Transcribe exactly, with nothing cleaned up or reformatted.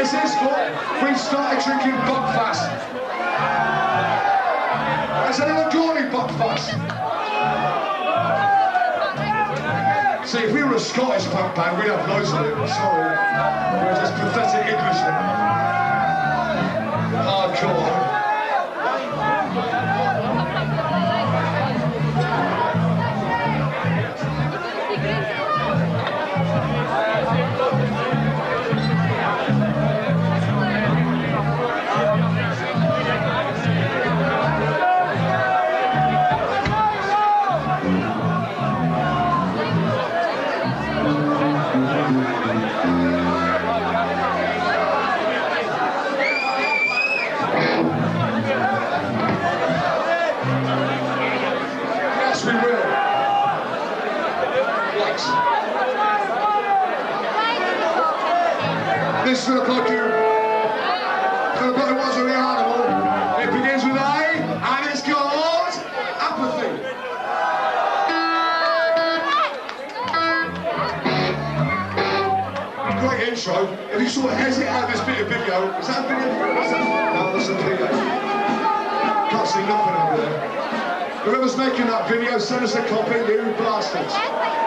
This is what we've started drinking Buckfast. Has anyone got any Buckfast? See, if we were a Scottish punk band, we'd have loads of it. Sorry. We're just pathetic Englishmen. Hardcore. This look like you. Look like it was a real animal. It begins with A, and it's called Apathy. Great intro. If you sort of hesitate at this bit of video, is that a video? No, that's a video. Can't see nothing over there. Whoever's making that video, send us a copy, you bastards.